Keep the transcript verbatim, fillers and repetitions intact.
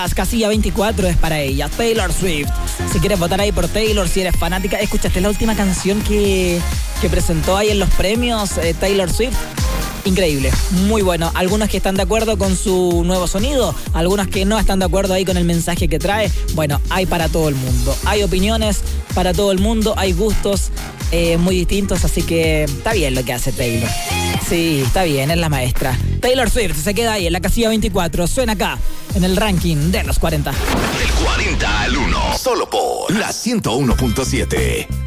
Casilla veinticuatro es para ella, Taylor Swift. Si quieres votar ahí por Taylor, si eres fanática, ¿escuchaste la última canción que, que presentó ahí en los premios eh, Taylor Swift? Increíble, muy bueno. Algunos que están de acuerdo con su nuevo sonido, algunos que no están de acuerdo ahí con el mensaje que trae. Bueno, hay para todo el mundo. Hay opiniones para todo el mundo, hay gustos eh, muy distintos, así que está bien lo que hace Taylor. Sí, está bien, es la maestra. Taylor Swift se queda ahí en la casilla veinticuatro. Suena acá, en el ranking de los cuarenta. Del cuarenta al uno, solo por la ciento uno punto siete.